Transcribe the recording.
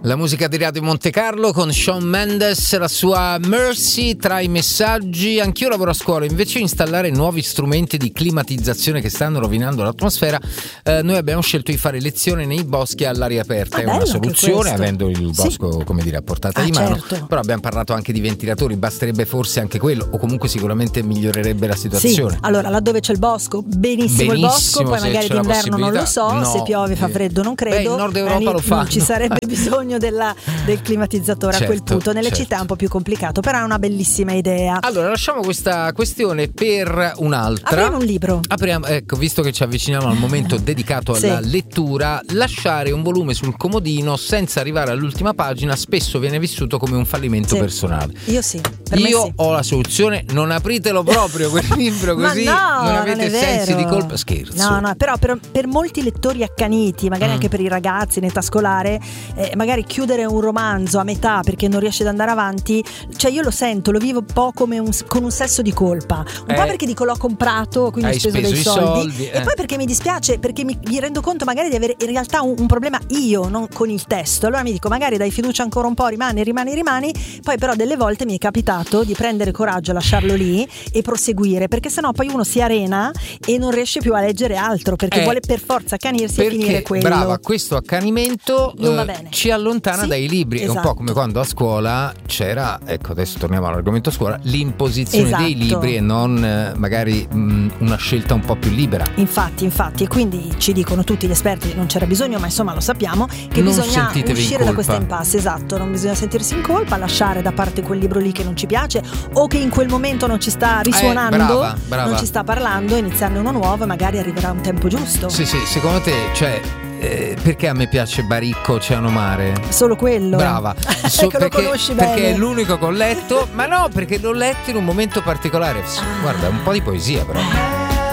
La musica di Radio Monte Carlo con Shawn Mendes, la sua Mercy. Tra i messaggi: anch'io lavoro a scuola, invece di installare nuovi strumenti di climatizzazione che stanno rovinando l'atmosfera, noi abbiamo scelto di fare lezione nei boschi all'aria aperta. È una soluzione, avendo il bosco, come dire, a portata di mano. Certo. Però abbiamo parlato anche di ventilatori, basterebbe forse anche quello, o comunque sicuramente migliorerebbe la situazione. Sì. Allora, laddove c'è il bosco, benissimo il bosco, poi magari d'inverno non lo so, se piove fa freddo non credo. Il Nord Europa lo fa. Non ci sarebbe bisogno del climatizzatore, a quel punto. Nelle città è un po' più complicato, però è una bellissima idea. Allora, lasciamo questa questione per un'altra. Apriamo un libro. Ecco, visto che ci avviciniamo al momento dedicato alla lettura, lasciare un volume sul comodino senza arrivare all'ultima pagina spesso viene vissuto come un fallimento personale. Io sì. Io ho la soluzione: non apritelo proprio quel libro, così non avete sensi di colpa. Scherzo. No, però per molti lettori accaniti, magari anche per i ragazzi in età scolare, magari chiudere un romanzo a metà perché non riesce ad andare avanti, cioè io lo sento, lo vivo un po' come con un senso di colpa, un po' perché dico l'ho comprato, quindi ho speso dei soldi. E poi perché mi dispiace, perché mi rendo conto magari di avere in realtà un problema io, non con il testo. Allora mi dico, magari dai fiducia ancora un po', rimani, poi però delle volte mi è capitato di prendere coraggio, lasciarlo lì e proseguire, perché sennò poi uno si arena e non riesce più a leggere altro, perché vuole per forza accanirsi e finire quello. Brava, questo accanimento non va bene. ci allontana dai libri. È un po' come quando a scuola c'era, ecco, adesso torniamo all'argomento scuola, l'imposizione dei libri e non magari una scelta un po' più libera. Infatti, e quindi ci dicono tutti gli esperti, non c'era bisogno, ma insomma lo sappiamo, che non bisogna uscire da questa impasse. Esatto, non bisogna sentirsi in colpa, lasciare da parte quel libro lì che non ci piace o che in quel momento non ci sta risuonando, brava. non ci sta parlando, iniziarne uno nuovo e magari arriverà un tempo giusto. Sì, secondo te, cioè, perché a me piace Baricco Oceano Mare? Solo quello? Brava. Perché lo conosci bene. Perché è l'unico che ho letto, ma no, perché l'ho letto in un momento particolare. Guarda, un po' di poesia però.